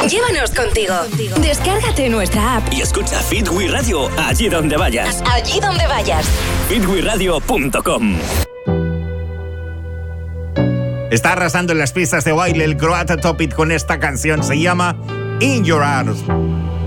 Llévanos contigo. Descárgate nuestra app y escucha Fit We Radio allí donde vayas. Allí donde vayas. fitweradio.com. Está arrasando en las pistas de baile el croata Top It con esta canción. Se llama In Your Arms.